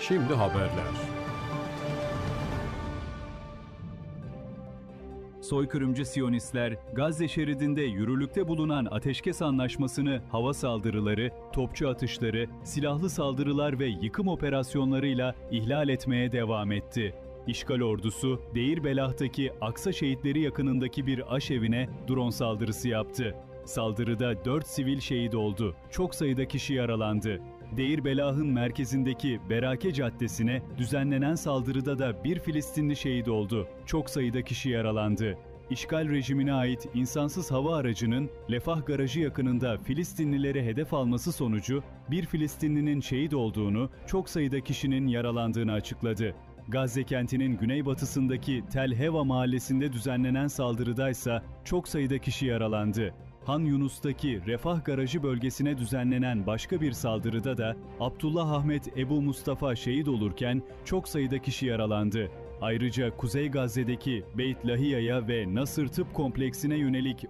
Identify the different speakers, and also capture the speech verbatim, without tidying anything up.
Speaker 1: Şimdi haberler.
Speaker 2: Soykırımcı Siyonistler, Gazze şeridinde yürürlükte bulunan ateşkes anlaşmasını hava saldırıları, topçu atışları, silahlı saldırılar ve yıkım operasyonlarıyla ihlal etmeye devam etti. İşgal ordusu, Deir Belah'taki Aksa Şehitleri yakınındaki bir aşevine drone saldırısı yaptı. Saldırıda dört sivil şehit oldu, çok sayıda kişi yaralandı. Deir Belah'ın merkezindeki Berake Caddesi'ne düzenlenen saldırıda da bir Filistinli şehit oldu, çok sayıda kişi yaralandı. İşgal rejimine ait insansız hava aracının Lefah Garajı yakınında Filistinlileri hedef alması sonucu bir Filistinlinin şehit olduğunu, çok sayıda kişinin yaralandığını açıkladı. Gazze kentinin güneybatısındaki Tel Heva mahallesinde düzenlenen saldırıdaysa çok sayıda kişi yaralandı. Han Yunus'taki Refah Garajı bölgesine düzenlenen başka bir saldırıda da Abdullah Ahmet Ebu Mustafa şehit olurken çok sayıda kişi yaralandı. Ayrıca Kuzey Gazze'deki Beyt Lahiya'ya ve Nasır Tıp Kompleksine yönelik